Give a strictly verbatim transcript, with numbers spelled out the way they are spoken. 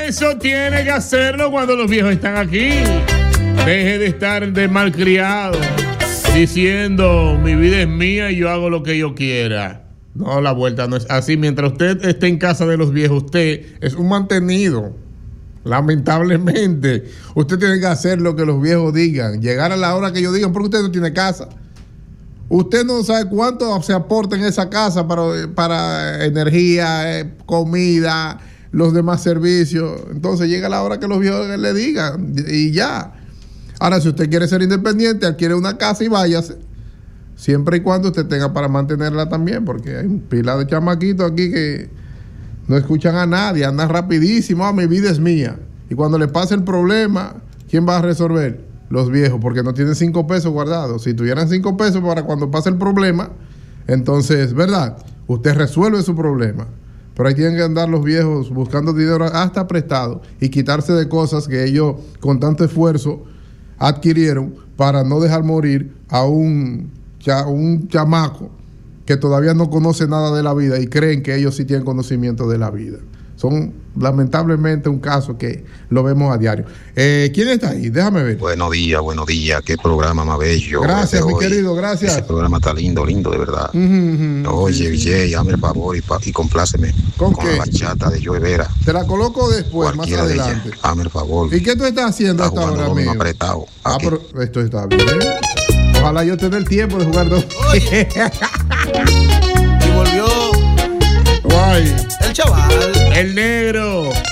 eso tiene que hacerlo cuando los viejos están aquí. Deje de estar de malcriado diciendo mi vida es mía y yo hago lo que yo quiera. No, la vuelta no es así. Mientras usted esté en casa de los viejos, usted es un mantenido. Lamentablemente, usted tiene que hacer lo que los viejos digan, llegar a la hora que ellos digan, porque usted no tiene casa. Usted no sabe cuánto se aporta en esa casa para, para energía, eh, comida, los demás servicios. Entonces llega la hora que los viejos le digan y ya. Ahora, si usted quiere ser independiente, adquiere una casa y váyase. Siempre y cuando usted tenga para mantenerla también, porque hay un pila de chamaquitos aquí que no escuchan a nadie, andan rapidísimo, ah, mi vida es mía. Y cuando le pase el problema, ¿quién va a resolver? Los viejos, porque no tienen cinco pesos guardados. Si tuvieran cinco pesos para cuando pase el problema, entonces, ¿verdad? Usted resuelve su problema. Pero ahí tienen que andar los viejos buscando dinero hasta prestado y quitarse de cosas que ellos con tanto esfuerzo adquirieron para no dejar morir a un, cha, un chamaco que todavía no conoce nada de la vida y creen que ellos sí tienen conocimiento de la vida. Son lamentablemente un caso que lo vemos a diario. Eh, ¿Quién está ahí? Déjame ver. Buenos días, buenos días. Qué programa más bello. Gracias, mi hoy. querido, gracias. Ese programa está lindo, lindo, de verdad. Uh-huh, uh-huh. Oye, Villay, hazme el favor y, pa- y compláceme ¿Con, con qué? la bachata de Joe Vera. Te la coloco después, más Cualquiera de ellas. adelante. Hazme el favor. ¿Y qué tú estás haciendo Está hasta jugando ahora, dominó amigo? apretado. Ah, Aquí. pero esto está bien. Ojalá yo tenga el tiempo de jugar dos. Y volvió Guay. el chaval. El negro.